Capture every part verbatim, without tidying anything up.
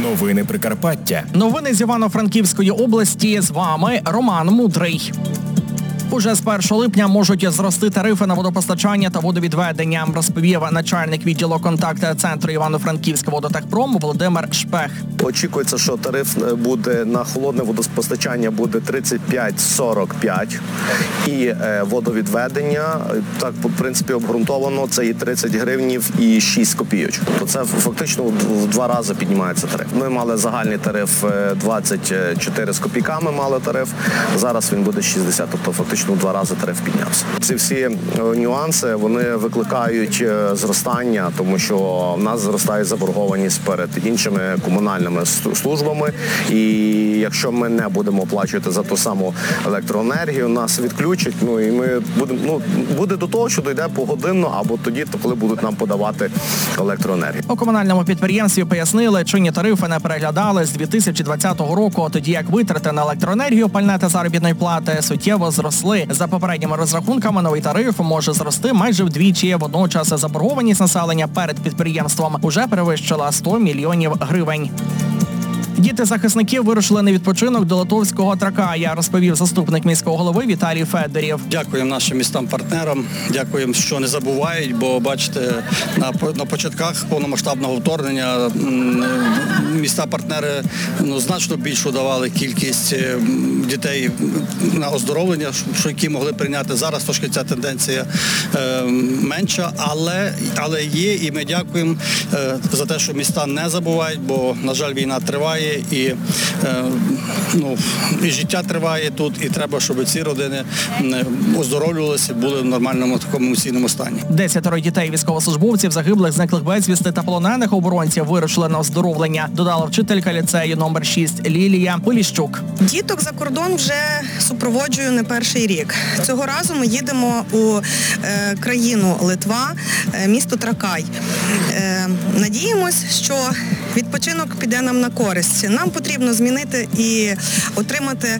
Новини Прикарпаття. Новини з Івано-Франківської області. З вами Роман Мудрий. Уже з першого липня можуть зрости тарифи на водопостачання та водовідведення, розповів начальник відділу контакт-центру Івано-Франківська водотехпром Володимир Шпех. Очікується, що тариф буде на холодне водопостачання буде тридцять п'ять сорок п'ять і е, водовідведення, так, в принципі, обґрунтовано, це і тридцять гривнів і шість копійок. То це фактично в два рази піднімається тариф. Ми мали загальний тариф двадцять чотири з копійками, мали тариф, зараз він буде шістдесят, тобто фактично в два рази тариф піднявся. Ці всі нюанси, вони викликають зростання, тому що в нас зростає заборгованість перед іншими комунальними службами, і якщо ми не будемо оплачувати за ту саму електроенергію, нас відключать, ну і ми будемо, ну, буде до того, що дійде погодинно, або тоді, коли будуть нам подавати електроенергію. У комунальному підприємстві пояснили, чинні тарифи не переглядали з дві тисячі двадцятого року, тоді як витрати на електроенергію, пальне та заробітної плати суттєво зросли. За попередніми розрахунками, новий тариф може зрости майже вдвічі. Водночас заборгованість населення перед підприємством уже перевищила сто мільйонів гривень. Діти захисників вирушили на відпочинок до Литовського Тракая, розповів заступник міського голови Віталій Федорів. Дякуємо нашим містам-партнерам, дякуємо, що не забувають, бо, бачите, на, на початках повномасштабного вторгнення міста-партнери ну, значно більшу давали кількість дітей на оздоровлення, що які могли прийняти. Зараз трошки ця тенденція е, менша, але, але є, і ми дякуємо е, за те, що міста не забувають, бо, на жаль, війна триває. І, е, ну, і життя триває тут, і треба, щоб ці родини оздоровлювалися, були в нормальному такому емоційному стані. Десятеро дітей військовослужбовців, загиблих, зниклих безвісти та полонених оборонців вирушили на оздоровлення, додала вчителька ліцею номер шість Лілія Поліщук. Діток за кордон вже супроводжую не перший рік. Цього разу ми їдемо у е, країну Литва, е, місто Тракай. Е, надіємось, що відпочинок піде нам на користь. Нам потрібно змінити і отримати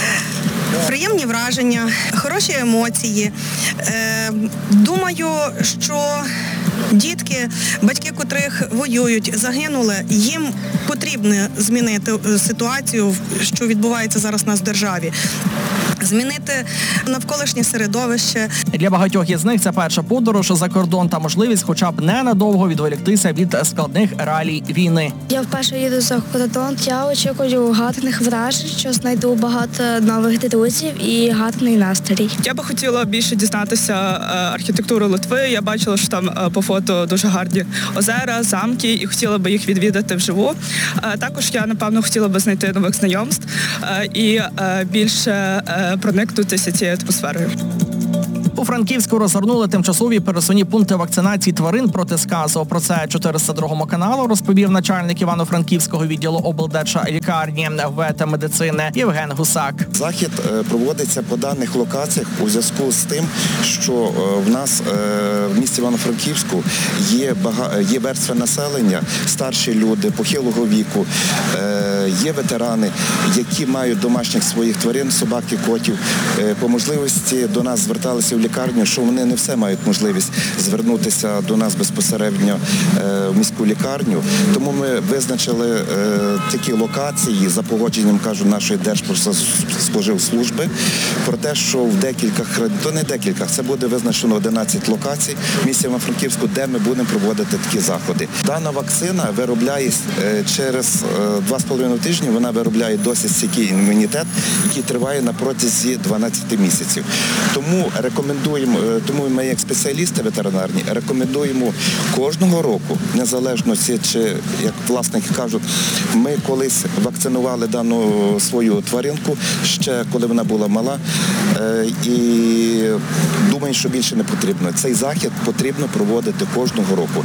приємні враження, хороші емоції. Е, думаю, що дітки, батьки котрих воюють, загинули, їм потрібно змінити ситуацію, що відбувається зараз у нас в державі. Змінити навколишнє середовище. Для багатьох із них це перша подорож за кордон та можливість хоча б ненадовго відволіктися від складних реалій війни. Я вперше їду за кордон, я очікую гарних вражень, що знайду багато нових друзів і гарний настрій. Я би хотіла більше дізнатися архітектуру Литви. Я бачила, що там по фото дуже гарні озера, замки, і хотіла би їх відвідати вживу. Також я, напевно, хотіла би знайти нових знайомств і більше проникнутися цією атмосферою. У Франківську розгорнули тимчасові пересувні пункти вакцинації тварин проти сказу. Про це чотириста другому каналу розповів начальник Івано-Франківського відділу облдержлікарні ветмедицини Євген Гусак. Захід проводиться по даних локаціях у зв'язку з тим, що в нас в місті Івано-Франківську є, бага... є верстви населення, старші люди, похилого віку, є ветерани, які мають домашніх своїх тварин, собак і котів. По можливості до нас зверталися в лікарню, що вони не все мають можливість звернутися до нас безпосередньо в міську лікарню. Тому ми визначили такі локації за погодженням, кажу, нашої Держпродспоживслужби про те, що в декілька, то не декілька, це буде визначено одинадцять локацій в місті Івано-Франківську, де ми будемо проводити такі заходи. Дана вакцина виробляє через два з половиною тижні, вона виробляє досить стійкий імунітет, який триває на протязі дванадцяти місяців. Тому рекомендуємо, тому ми, як спеціалісти ветеринарні, рекомендуємо кожного року, незалежно, чи, як власники кажуть, ми колись вакцинували дану свою тваринку, ще коли вона була мала, і думаю, що більше не потрібно. Цей захід потрібно проводити кожного року.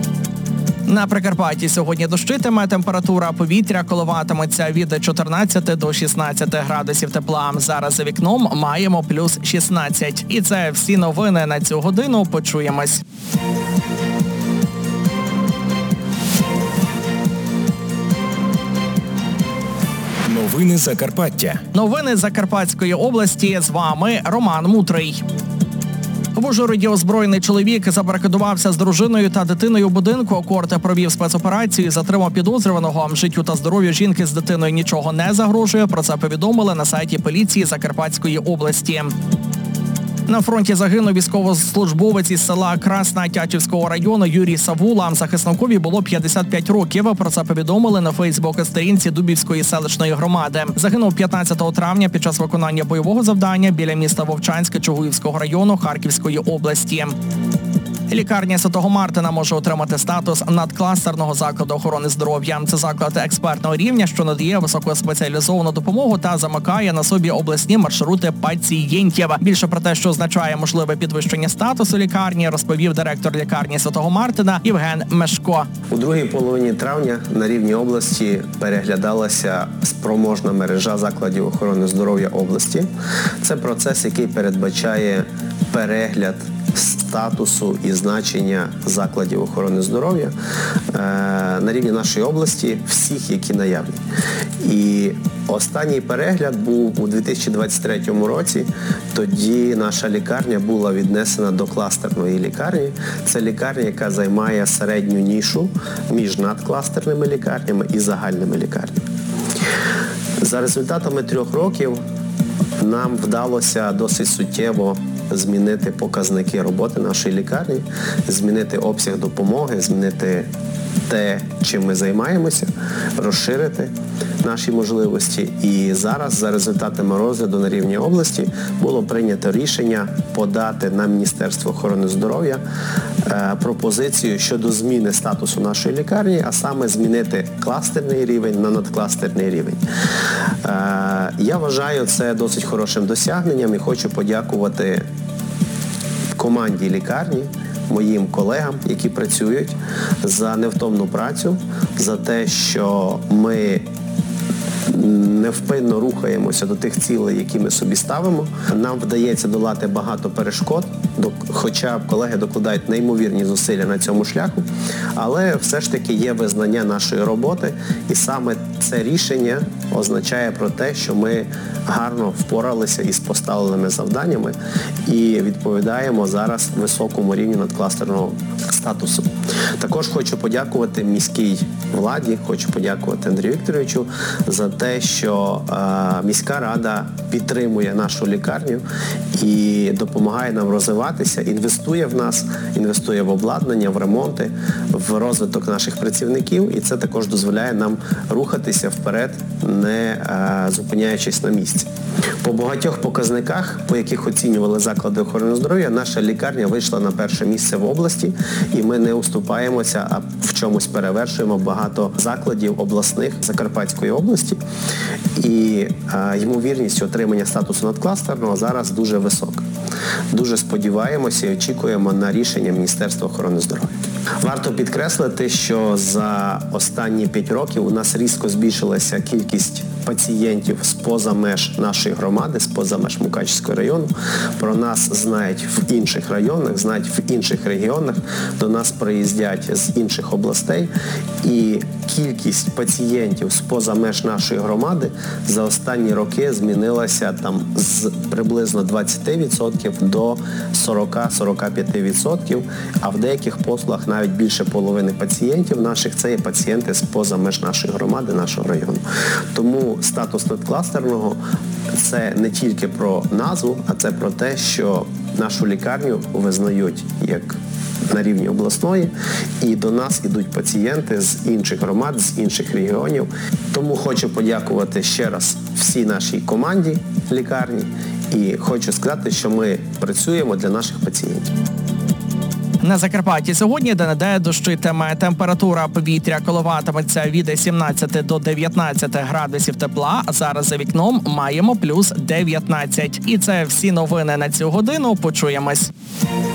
На Прикарпатті сьогодні дощитиме, температура повітря коливатиметься від чотирнадцяти до шістнадцяти градусів тепла. Зараз за вікном маємо плюс шістнадцять. І це всі новини на цю годину. Почуємось. Новини Закарпаття. Новини Закарпатської області. З вами Роман Мутрий. В Ужгороді озброєний чоловік забарикадувався з дружиною та дитиною у будинку. Корте провів спецоперацію і затримав підозрюваного. Життю та здоров'ю жінки з дитиною нічого не загрожує. Про це повідомили на сайті поліції Закарпатської області. На фронті загинув військовослужбовець із села Красна Тячівського району Юрій Савула. Захисникові було п'ятдесят п'ять років. Про це повідомили на Фейсбук-сторінці Дубівської селищної громади. Загинув п'ятнадцятого травня під час виконання бойового завдання біля міста Вовчанське Чугуївського району Харківської області. Лікарня Святого Мартина може отримати статус надкластерного закладу охорони здоров'я. Це заклад експертного рівня, що надає високоспеціалізовану допомогу та замикає на собі обласні маршрути пацієнтів. Більше про те, що означає можливе підвищення статусу лікарні, розповів директор лікарні Святого Мартина Євген Мешко. У другій половині травня на рівні області переглядалася спроможна мережа закладів охорони здоров'я області. Це процес, який передбачає перегляд статусу і значення закладів охорони здоров'я на рівні нашої області, всіх, які наявні. І останній перегляд був у дві тисячі двадцять третьому році. Тоді наша лікарня була віднесена до кластерної лікарні. Це лікарня, яка займає середню нішу між надкластерними лікарнями і загальними лікарнями. За результатами трьох років нам вдалося досить суттєво змінити показники роботи нашої лікарні, змінити обсяг допомоги, змінити те, чим ми займаємося, розширити наші можливості. І зараз, за результатами розгляду на рівні області, було прийнято рішення подати на Міністерство охорони здоров'я е, пропозицію щодо зміни статусу нашої лікарні, а саме змінити кластерний рівень на надкластерний рівень. Е, я вважаю це досить хорошим досягненням і хочу подякувати команді лікарні, моїм колегам, які працюють, за невтомну працю, за те, що ми невпинно рухаємося до тих цілей, які ми собі ставимо. Нам вдається долати багато перешкод, хоча колеги докладають неймовірні зусилля на цьому шляху, але все ж таки є визнання нашої роботи, і саме це рішення означає про те, що ми гарно впоралися із поставленими завданнями і відповідаємо зараз високому рівню надкластерного статусу. Також хочу подякувати міській владі, хочу подякувати Андрію Вікторовичу за те, що е, міська рада підтримує нашу лікарню і допомагає нам розвиватися, інвестує в нас, інвестує в обладнання, в ремонти, в розвиток наших працівників, і це також дозволяє нам рухатися вперед, не е, зупиняючись на місці. По багатьох показниках, по яких оцінювали заклади охорони здоров'я, наша лікарня вийшла на перше місце в області, і ми не уступаємося, а в чомусь перевершуємо багато закладів обласних Закарпатської області. І е, ймовірність отримання статусу надкластерного зараз дуже висока. Дуже сподіваємося і очікуємо на рішення Міністерства охорони здоров'я. Варто підкреслити, що за останні п'ять років у нас різко збільшилася кількість пацієнтів з-поза меж нашої громади, з-поза меж Мукачівського району. Про нас знають в інших районах, знають в інших регіонах, до нас приїздять з інших областей. І кількість пацієнтів з-поза меж нашої громади за останні роки змінилася там з приблизно двадцять відсотків до сорок-сорок п'ять відсотків, а в деяких послугах навіть більше половини пацієнтів наших це є пацієнти з-поза меж нашої громади, нашого району. Тому статус надкластерного – це не тільки про назву, а це про те, що нашу лікарню визнають як на рівні обласної, і до нас ідуть пацієнти з інших громад, з інших регіонів. Тому хочу подякувати ще раз всій нашій команді лікарні і хочу сказати, що ми працюємо для наших пацієнтів. На Закарпатті сьогодні де-не-де дощитиме. Температура повітря коливатиметься від сімнадцяти до дев'ятнадцяти градусів тепла. Зараз за вікном маємо плюс дев'ятнадцять. І це всі новини на цю годину. Почуємось.